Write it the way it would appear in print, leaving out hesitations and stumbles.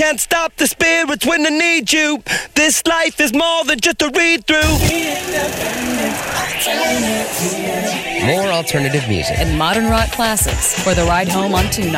can't stop the spirits when they need you. This life is more than just a read-through. More alternative music and modern rock classics for the ride home on Tune